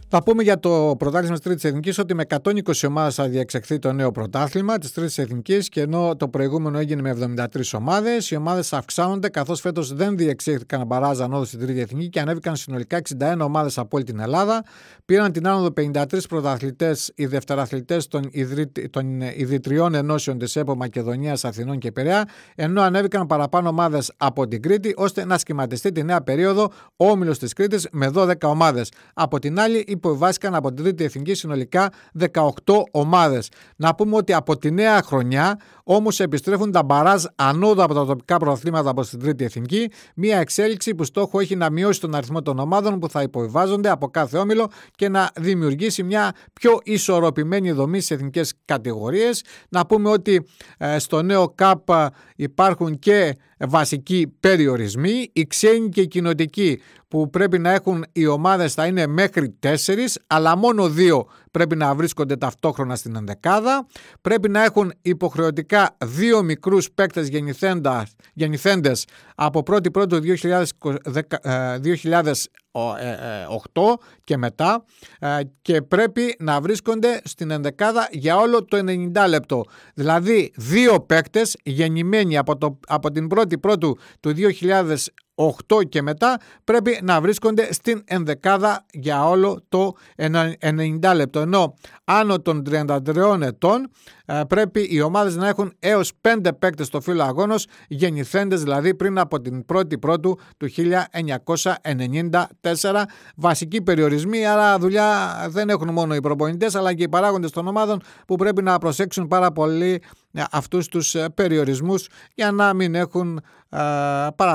Θα πούμε για το πρωτάθλημα της Τρίτης Εθνικής ότι με 120 ομάδες θα διεξαχθεί το νέο πρωτάθλημα της Τρίτης Εθνικής, και ενώ το προηγούμενο έγινε με 73 ομάδες, οι ομάδες αυξάνονται καθώς φέτος δεν διεξήχθηκαν μπαράζ ανόδου στην Τρίτη Εθνική και ανέβηκαν συνολικά 61 ομάδες από όλη την Ελλάδα. Πήραν την άνοδο 53 πρωταθλητές, οι δευτεραθλητές των ιδρυτριών ενώσεων της ΕΠΟ Μακεδονίας, Αθηνών και Πειραιά, ενώ ανέβηκαν παραπάνω ομάδες από την Κρήτη, ώστε να σχηματιστεί τη νέα περίοδο ο όμιλος της Κρήτης με 12 ομάδες. Από την άλλη, υποβιβάστηκαν από την Τρίτη Εθνική συνολικά 18 ομάδες. Να πούμε ότι από τη νέα χρονιά όμως επιστρέφουν τα μπαράζ ανώδου από τα τοπικά πρωταθλήματα από την Τρίτη Εθνική, μια εξέλιξη που στόχο έχει να μειώσει τον αριθμό των ομάδων που θα υποβιβάζονται από κάθε όμιλο και να δημιουργήσει μια πιο ισορροπημένη δομή σε εθνικές κατηγορίες. Να πούμε ότι στο νέο ΚΑΠ υπάρχουν και βασικοί περιορισμοί. Οι ξένοι και οι κοινοτικοί που πρέπει να έχουν οι ομάδες θα είναι μέχρι 4, αλλά μόνο 2 πρέπει να βρίσκονται ταυτόχρονα στην ενδεκάδα. Πρέπει να έχουν υποχρεωτικά 2 μικρούς παίκτες γεννηθέντες από 1η-1η 2008 και μετά, και πρέπει να βρίσκονται στην ενδεκάδα για όλο το 90 λεπτό. Δηλαδή 2 παίκτες γεννημένοι από την 1η-1η του 2008 και μετά πρέπει να βρίσκονται στην ενδεκάδα για όλο το 90 λεπτό, ενώ άνω των 33 ετών πρέπει οι ομάδες να έχουν έως 5 παίκτες στο φύλλο αγώνος, γεννηθέντες δηλαδή πριν από την 1η-1η του 1994. Βασικοί περιορισμοί, άρα δουλειά δεν έχουν μόνο οι προπονητές αλλά και οι παράγοντες των ομάδων, που πρέπει να προσέξουν πάρα πολύ αυτούς τους περιορισμούς για να μην έχουν